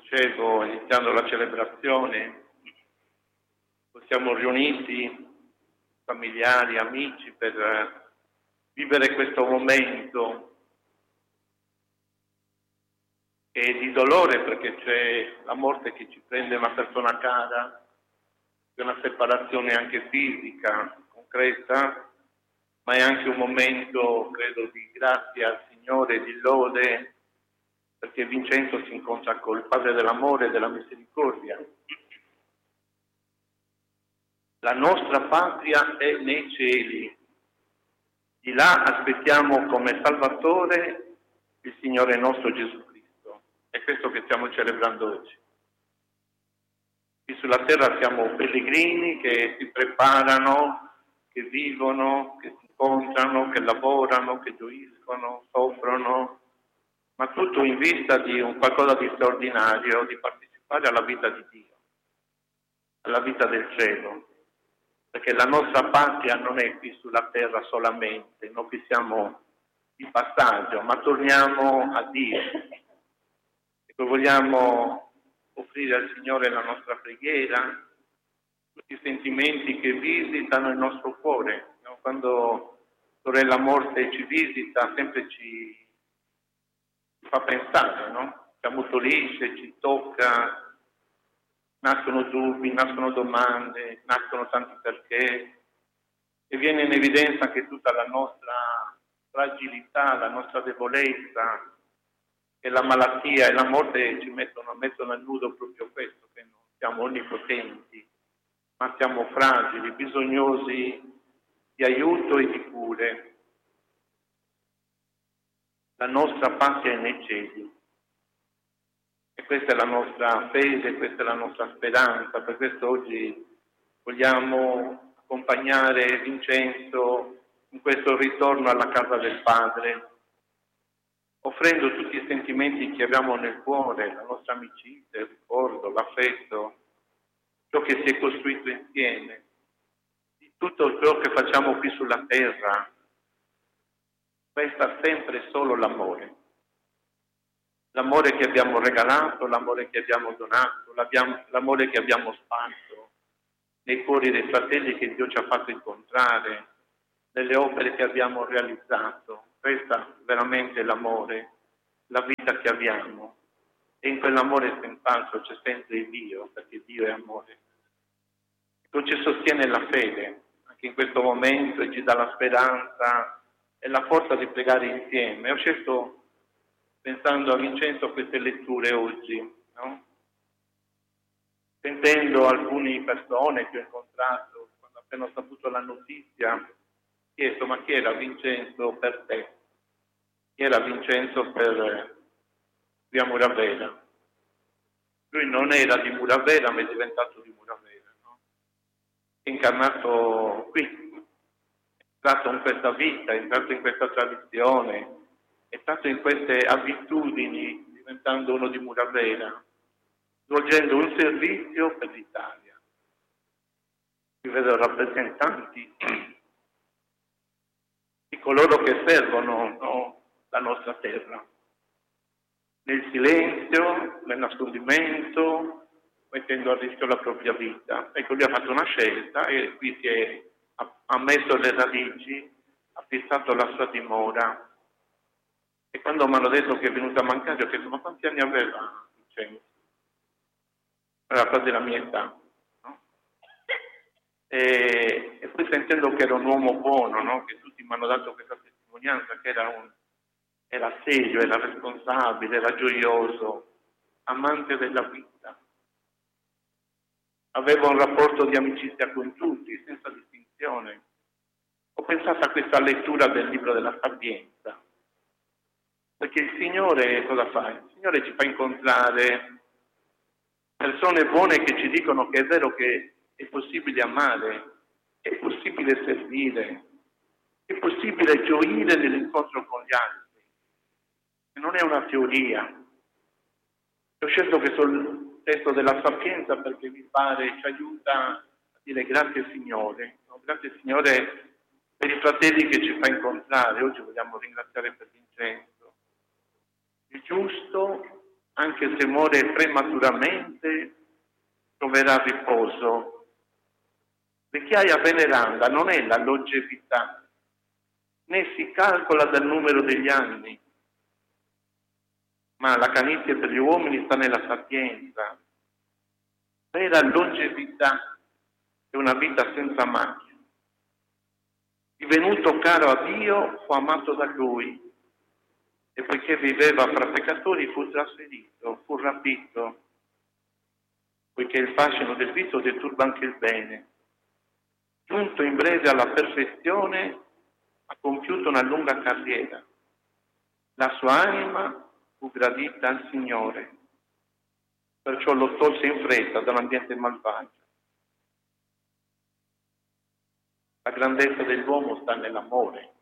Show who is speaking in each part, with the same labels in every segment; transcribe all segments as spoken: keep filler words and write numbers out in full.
Speaker 1: dicevo, iniziando la celebrazione, siamo riuniti, familiari, amici, per vivere questo momento che è di dolore, perché c'è la morte che ci prende una persona cara, c'è una separazione anche fisica, concreta, ma è anche un momento, credo, di grazia al Signore, di lode, perché Vincenzo si incontra col Padre dell'amore e della misericordia. La nostra patria è nei cieli. Di là aspettiamo come Salvatore il Signore nostro Gesù Cristo. È questo che stiamo celebrando oggi. Qui sulla terra siamo pellegrini che si preparano, che vivono, che si incontrano, che lavorano, che gioiscono, soffrono, ma tutto in vista di un qualcosa di straordinario, di partecipare alla vita di Dio, alla vita del cielo. Perché la nostra patria non è qui sulla terra solamente, noi qui siamo di passaggio, ma torniamo a Dio. Ecco, vogliamo offrire al Signore la nostra preghiera, tutti i sentimenti che visitano il nostro cuore. No? Quando Sorella Morte ci visita, sempre ci fa pensare, no? Ci ammutolisce, ci tocca. Nascono dubbi, nascono domande, nascono tanti perché e viene in evidenza anche tutta la nostra fragilità, la nostra debolezza, e la malattia e la morte ci mettono, mettono a nudo proprio questo, che non siamo onnipotenti, ma siamo fragili, bisognosi di aiuto e di cure. La nostra patria è nei cieli. E questa è la nostra fede, questa è la nostra speranza, per questo oggi vogliamo accompagnare Vincenzo in questo ritorno alla casa del Padre, offrendo tutti i sentimenti che abbiamo nel cuore, la nostra amicizia, il ricordo, l'affetto, ciò che si è costruito insieme, di tutto ciò che facciamo qui sulla terra. Resta sempre solo l'amore. L'amore che abbiamo regalato, l'amore che abbiamo donato, l'amore che abbiamo sparso nei cuori dei fratelli che Dio ci ha fatto incontrare, nelle opere che abbiamo realizzato. Questa veramente è l'amore, la vita che abbiamo. E in quell'amore senz'altro c'è sempre Dio, perché Dio è amore. Ecco, ci sostiene la fede, anche in questo momento, e ci dà la speranza e la forza di pregare insieme. Ho scelto, pensando a Vincenzo, queste letture oggi, no? Sentendo alcune persone che ho incontrato, quando ho appena saputo la notizia, ho chiesto: ma chi era Vincenzo per te? Chi era Vincenzo per via Muravera? Lui non era di Muravera, ma è diventato di Muravera, no? È incarnato qui, è entrato in questa vita, è entrato in questa tradizione, è stato in queste abitudini, diventando uno di Muravera, svolgendo un servizio per l'Italia. Qui vedo rappresentanti di coloro che servono, no, la nostra terra, nel silenzio, nel nascondimento, mettendo a rischio la propria vita. Ecco, lui ha fatto una scelta e qui si è, ha messo le radici, ha fissato la sua dimora. E quando mi hanno detto che è venuto a mancare, ho chiesto: ma quanti anni aveva Vincenzo? Era quasi la mia età, no? E, e poi sentendo che era un uomo buono, no? Che tutti mi hanno dato questa testimonianza, che era, un, era serio, era responsabile, era gioioso, amante della vita. Aveva un rapporto di amicizia con tutti, senza distinzione. Ho pensato a questa lettura del libro della Sapienza, perché il Signore cosa fa? Il Signore ci fa incontrare persone buone che ci dicono che è vero che è possibile amare, è possibile servire, è possibile gioire nell'incontro con gli altri. Non è una teoria. Ho scelto questo testo della Sapienza perché mi pare ci aiuta a dire grazie Signore, no? Grazie Signore per i fratelli che ci fa incontrare. Oggi vogliamo ringraziare per Vincenzo. Il giusto anche se muore prematuramente, troverà riposo. Vecchiaia veneranda non è la longevità, né si calcola dal numero degli anni, ma la canizia per gli uomini sta nella sapienza. Vera longevità è una vita senza macchia. Divenuto caro a Dio, fu amato da Lui, e poiché viveva fra peccatori fu trasferito, fu rapito, poiché il fascino del viso deturba anche il bene. Giunto in breve alla perfezione, ha compiuto una lunga carriera. La sua anima fu gradita al Signore, perciò lo tolse in fretta dall'ambiente malvagio. La grandezza dell'uomo sta nell'amore.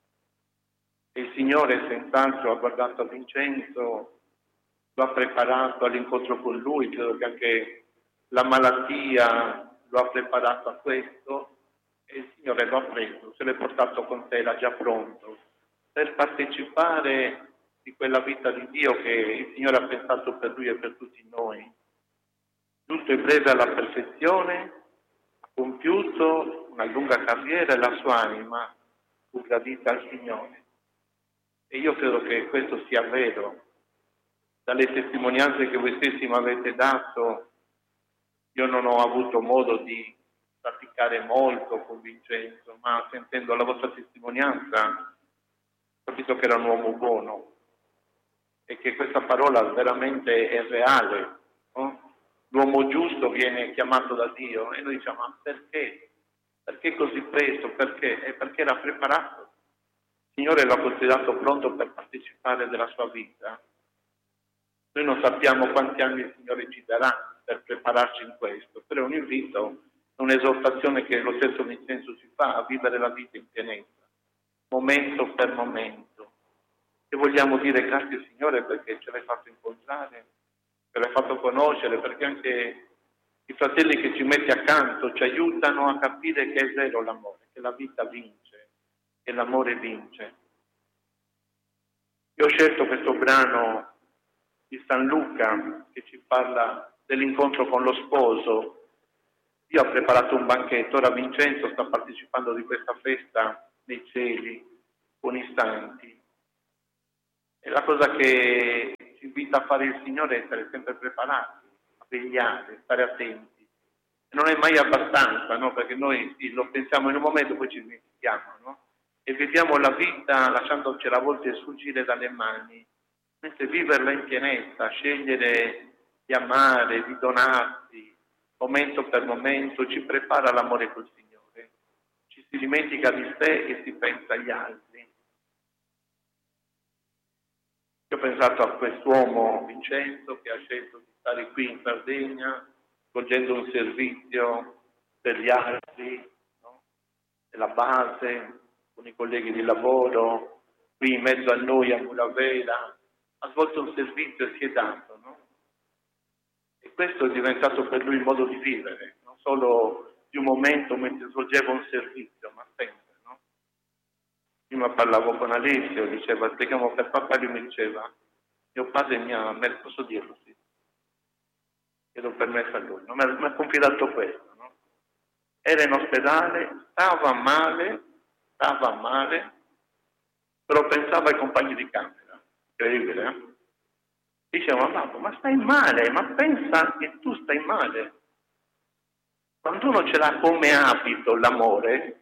Speaker 1: E il Signore senz'altro ha guardato a Vincenzo, lo ha preparato all'incontro con Lui, credo che anche la malattia lo ha preparato a questo, e il Signore lo ha preso, se l'è portato con sé, era già pronto, per partecipare di quella vita di Dio che il Signore ha pensato per Lui e per tutti noi. Giunto in breve alla perfezione, ha compiuto una lunga carriera e la sua anima fu gradita al Signore. E io credo che questo sia vero. Dalle testimonianze che voi stessi mi avete dato, io non ho avuto modo di praticare molto con Vincenzo, ma sentendo la vostra testimonianza ho capito che era un uomo buono e che questa parola veramente è reale. No? L'uomo giusto viene chiamato da Dio e noi diciamo: ma perché? Perché così presto? Perché? È perché era preparato. Il Signore lo ha considerato pronto per partecipare della sua vita. Noi non sappiamo quanti anni il Signore ci darà per prepararci in questo, però è un invito, un'esortazione che lo stesso Vincenzo ci fa a vivere la vita in pienezza, momento per momento. E vogliamo dire grazie Signore perché ce l'hai fatto incontrare, ce l'hai fatto conoscere, perché anche i fratelli che ci metti accanto ci aiutano a capire che è vero l'amore, che la vita vince, che l'amore vince. Io ho scelto questo brano di San Luca che ci parla dell'incontro con lo sposo. Io ho preparato un banchetto, ora Vincenzo sta partecipando di questa festa nei cieli con i santi. E la cosa che ci invita a fare il Signore è essere sempre preparati, a vegliare, stare attenti. E non è mai abbastanza, no? Perché noi sì, lo pensiamo in un momento, poi ci dimentichiamo, no? E viviamo la vita lasciandocela a volte sfuggire dalle mani, mentre viverla in pienezza, scegliere di amare, di donarsi, momento per momento, ci prepara all'amore col Signore. Ci si dimentica di sé e si pensa agli altri. Io ho pensato a quest'uomo, Vincenzo, che ha scelto di stare qui in Sardegna, svolgendo un servizio per gli altri, no? Della base, con i colleghi di lavoro, qui in mezzo a noi a Mulavera, ha svolto un servizio e si è dato, no? E questo è diventato per lui il modo di vivere, non solo di un momento mentre svolgeva un servizio, ma sempre, no? Prima parlavo con Alessio, diceva, spieghiamo per papà, lui mi diceva, mio padre mi ha, posso dirlo, sì, chiedo permesso a lui, no? mi ha confidato questo, no? Era in ospedale, stava male, stava male, però pensava ai compagni di camera, incredibile, eh? Diceva, babbo, ma stai male, ma pensa che tu stai male. Quando uno ce l'ha come abito l'amore,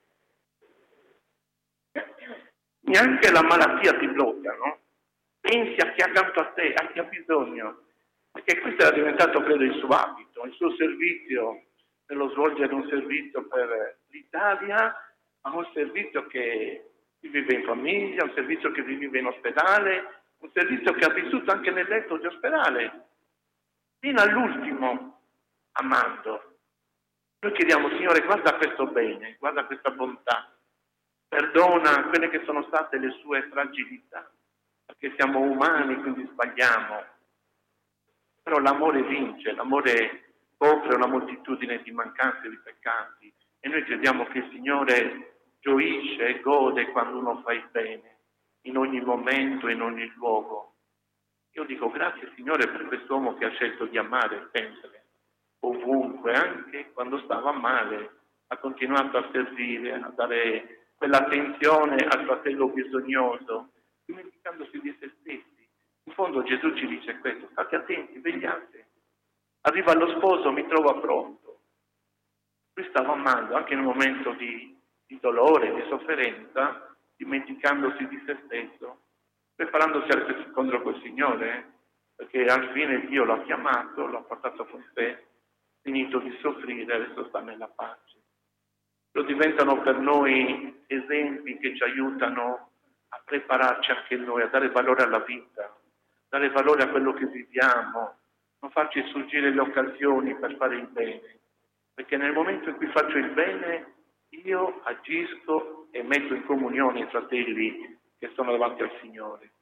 Speaker 1: neanche la malattia ti blocca, no? Pensi a chi è accanto a te, a chi ha bisogno, perché questo era diventato, credo, il suo abito, il suo servizio, nello svolgere un servizio per l'Italia, ma un servizio che si vive in famiglia, un servizio che si vive in ospedale, un servizio che ha vissuto anche nel letto di ospedale, fino all'ultimo, amando. Noi chiediamo, Signore, guarda questo bene, guarda questa bontà, perdona quelle che sono state le sue fragilità, perché siamo umani, quindi sbagliamo. Però l'amore vince, l'amore copre una moltitudine di mancanze e di peccati, e noi crediamo che il Signore gioisce e gode quando uno fa il bene, in ogni momento, in ogni luogo. Io dico grazie Signore per quest'uomo che ha scelto di amare sempre, ovunque, anche quando stava male, ha continuato a servire, a dare quell'attenzione al fratello bisognoso, dimenticandosi di se stessi. In fondo Gesù ci dice questo, state attenti, vegliate. Arriva lo sposo, mi trova pronto. Lui stava amando anche in un momento di, di dolore, di sofferenza, dimenticandosi di se stesso, preparandosi al incontro col Signore, perché al fine Dio l'ha chiamato, l'ha portato con sé, finito di soffrire, adesso sta nella pace. Lo diventano per noi esempi che ci aiutano a prepararci anche noi, a dare valore alla vita, dare valore a quello che viviamo, non farci sfuggire le occasioni per fare il bene, perché nel momento in cui faccio il bene io agisco e metto in comunione i fratelli che sono davanti al Signore.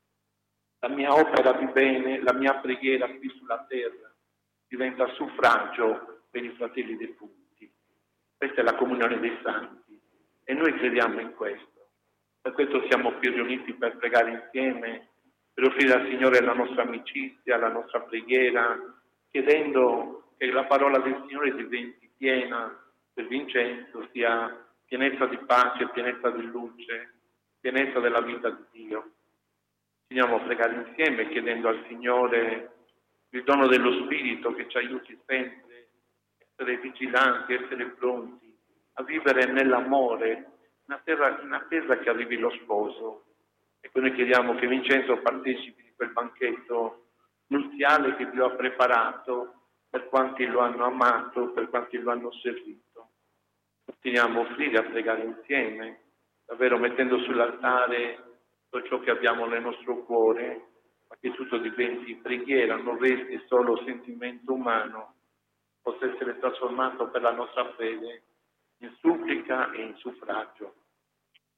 Speaker 1: La mia opera di bene, la mia preghiera qui sulla terra diventa suffragio per i fratelli defunti. Questa è la comunione dei santi e noi crediamo in questo. Per questo siamo qui riuniti per pregare insieme, per offrire al Signore la nostra amicizia, la nostra preghiera, chiedendo che la parola del Signore diventi piena per Vincenzo, sia pienezza di pace, pienezza di luce, pienezza della vita di Dio. Finiamo a pregare insieme chiedendo al Signore il dono dello Spirito che ci aiuti sempre a essere vigilanti, a essere pronti, a vivere nell'amore, in attesa, in attesa che arrivi lo sposo. E quindi chiediamo che Vincenzo partecipi di quel banchetto nuziale che Dio ha preparato per quanti lo hanno amato, per quanti lo hanno servito. Continuiamo a offrire, a pregare insieme, davvero mettendo sull'altare tutto ciò che abbiamo nel nostro cuore, ma che tutto diventi preghiera, non resti solo sentimento umano, possa essere trasformato per la nostra fede in supplica e in suffragio.